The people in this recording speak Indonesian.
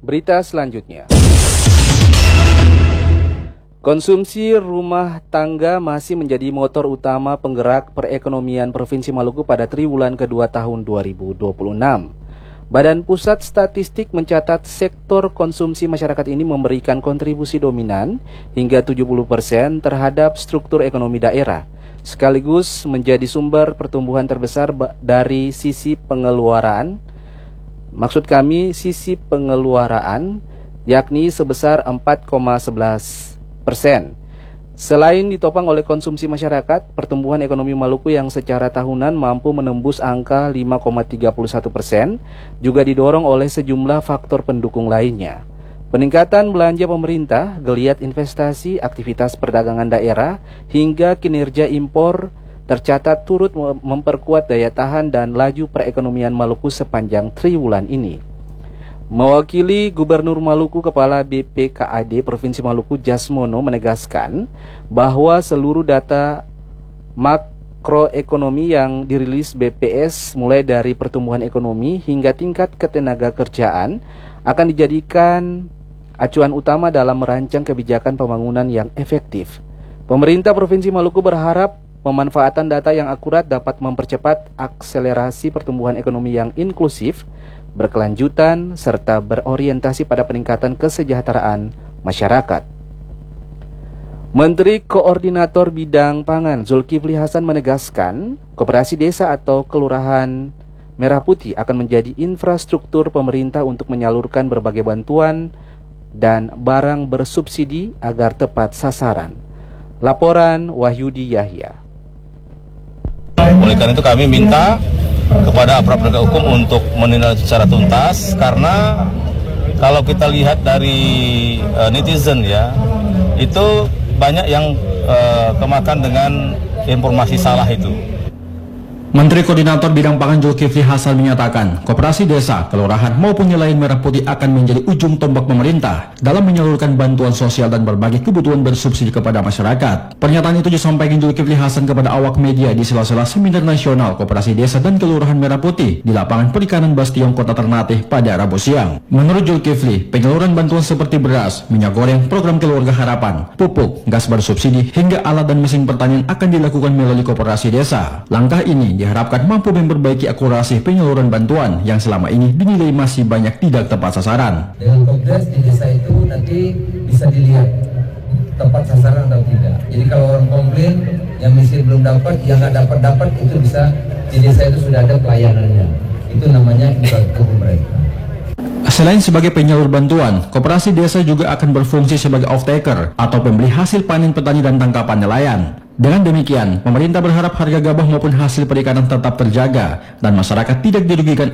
Berita selanjutnya. Konsumsi rumah tangga masih menjadi motor utama penggerak perekonomian Provinsi Maluku pada triwulan kedua tahun 2026. Badan Pusat Statistik mencatat sektor konsumsi masyarakat ini memberikan kontribusi dominan hingga 70% terhadap struktur ekonomi daerah, sekaligus menjadi sumber pertumbuhan terbesar dari sisi pengeluaran. Maksud kami sisi pengeluaran, yakni sebesar 4,11%. Selain ditopang oleh konsumsi masyarakat, pertumbuhan ekonomi Maluku yang secara tahunan mampu menembus angka 5,31% juga didorong oleh sejumlah faktor pendukung lainnya. Peningkatan belanja pemerintah, geliat investasi, aktivitas perdagangan daerah, hingga kinerja impor tercatat turut memperkuat daya tahan dan laju perekonomian Maluku sepanjang triwulan ini. Mewakili Gubernur Maluku, Kepala BPKAD Provinsi Maluku Jasmono menegaskan bahwa seluruh data makroekonomi yang dirilis BPS mulai dari pertumbuhan ekonomi hingga tingkat ketenagakerjaan akan dijadikan acuan utama dalam merancang kebijakan pembangunan yang efektif. Pemerintah Provinsi Maluku berharap pemanfaatan data yang akurat dapat mempercepat akselerasi pertumbuhan ekonomi yang inklusif, berkelanjutan, serta berorientasi pada peningkatan kesejahteraan masyarakat. Menteri Koordinator Bidang Pangan Zulkifli Hasan menegaskan, Koperasi Desa atau Kelurahan Merah Putih akan menjadi infrastruktur pemerintah untuk menyalurkan berbagai bantuan dan barang bersubsidi agar tepat sasaran. Laporan Wahyudi Yahya. Oleh karena itu kami minta kepada aparat penegak hukum untuk menindak secara tuntas, karena kalau kita lihat dari netizen ya, itu banyak yang kemakan dengan informasi salah itu. Menteri Koordinator Bidang Pangan Zulkifli Hasan menyatakan, Koperasi Desa, Kelurahan maupun Nelayan Merah Putih akan menjadi ujung tombak pemerintah dalam menyalurkan bantuan sosial dan berbagai kebutuhan bersubsidi kepada masyarakat. Pernyataan itu disampaikan Zulkifli Hasan kepada awak media di sela-sela Seminar Nasional Koperasi Desa dan Kelurahan Merah Putih di Lapangan Perikanan Bastion Kota Ternate pada Rabu siang. Menurut Zulkifli, penyaluran bantuan seperti beras, minyak goreng, program keluarga harapan, pupuk, gas bersubsidi, hingga alat dan mesin pertanian akan dilakukan melalui Koperasi Desa. Langkah ini diharapkan mampu memperbaiki akurasi penyaluran bantuan yang selama ini dinilai masih banyak tidak tepat sasaran. Dengan Kopdres di desa itu nanti bisa dilihat tepat sasaran atau tidak. Jadi kalau orang komplain yang miskin belum dapat, yang nggak dapat itu bisa di desa itu sudah ada pelayanannya. Itu namanya infrastruktur mereka. Selain sebagai penyalur bantuan, Koperasi Desa juga akan berfungsi sebagai off-taker atau pembeli hasil panen petani dan tangkapan nelayan. Dengan demikian, pemerintah berharap harga gabah maupun hasil perikanan tetap terjaga dan masyarakat tidak dirugikan